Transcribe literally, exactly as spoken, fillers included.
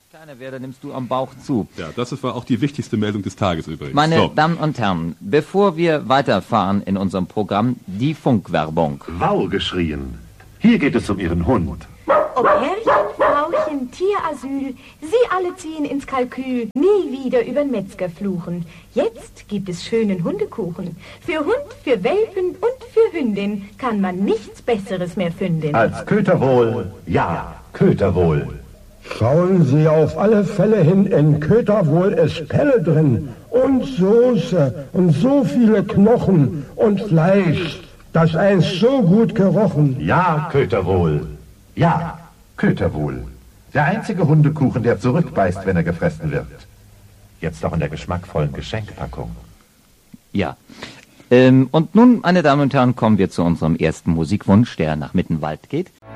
Kleiner Werder, nimmst du am Bauch zu. Ja, das war auch die wichtigste Meldung des Tages übrigens. Meine so. Damen und Herren, bevor wir weiterfahren in unserem Programm, die Funkwerbung. Wow geschrien. Hier geht es um Ihren Hund. Ob Herrchen, Frauchen, Tierasyl, Sie alle ziehen ins Kalkül, nie wieder übern Metzger fluchen. Jetzt gibt es schönen Hundekuchen. Für Hund, für Welpen und für Hündin kann man nichts Besseres mehr finden. Als Köterwohl, ja, Köterwohl. Schauen Sie auf alle Fälle hin, in Köterwohl ist Pelle drin und Soße und so viele Knochen und Fleisch, das einst so gut gerochen. Ja, Köterwohl. Ja, Köterwohl. Der einzige Hundekuchen, der zurückbeißt, wenn er gefressen wird. Jetzt noch in der geschmackvollen Geschenkpackung. Ja. Ähm, und nun, meine Damen und Herren, kommen wir zu unserem ersten Musikwunsch, der nach Mittenwald geht.